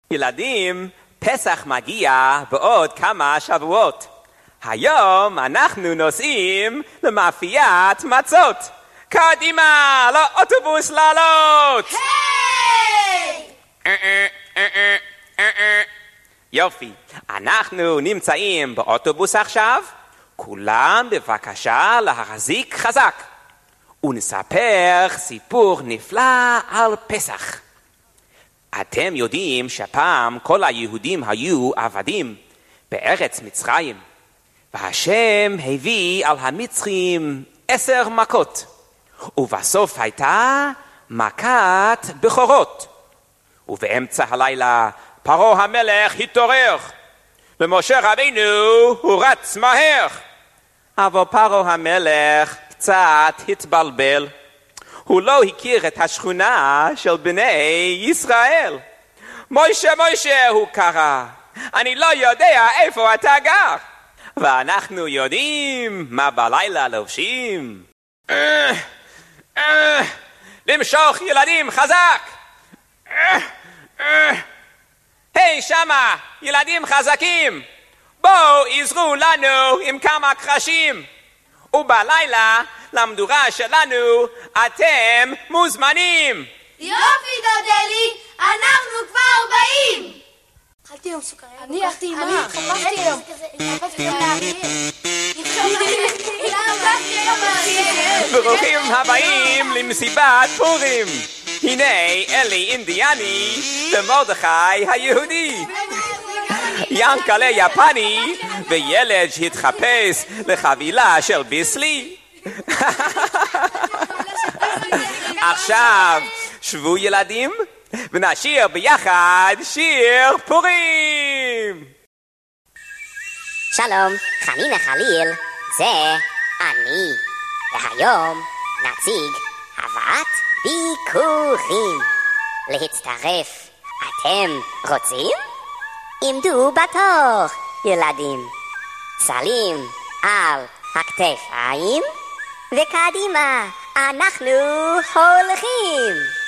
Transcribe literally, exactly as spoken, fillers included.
ילדים, פסח מגיע בעוד כמה שבועות. היום אנחנו נוסעים למאפיית מצות. קדימה, לאוטובוס לעלות! היי! יופי, אנחנו נמצאים באוטובוס עכשיו. כולם בבקשה להחזיק חזק. ונספר סיפור נפלא על פסח. אתם יודעים שפעם כל היהודים היו עבדים בארץ מצרים. והשם הביא על המצרים עשר מכות. ובסוף הייתה מכת בכורות. ובאמצע הלילה פרעה המלך התעורר. למשה רבינו הוא רץ מהר. אבל פרעה המלך קצת התבלבל. הוא לא הכיר את השכונה של בני ישראל. מוישה, מוישה, הוא קרא. אני לא יודע איפה אתה גר. ואנחנו יודעים מה בלילה לובשים. למשוך ילדים חזק. היי שמה, ילדים חזקים. בואו עזרו לנו עם כמה קרשים. ובלילה למדורה שלנו אתם מוזמנים. יופי דודלי, אנחנו כבר באים. אכלתי היום סוכריה. אני אכלתי עם מה? חפשתי היום. ברוכים הבאים למסיבת פורים. הנה אלי אינדיאני ומרדכי היהודי. ינקלה יפני וילד שהתחפש לחבילה של ביסלי. עכשיו שבו ילדים ונשיר ביחד שיר פורים. שלום, חנינה חליל, זה אני. והיום נציג הבאת ביקורים. להצטרף, אתם רוצים? עמדו בתור, ילדים. צלים על הכתפיים, וקדימה אנחנו הולכים.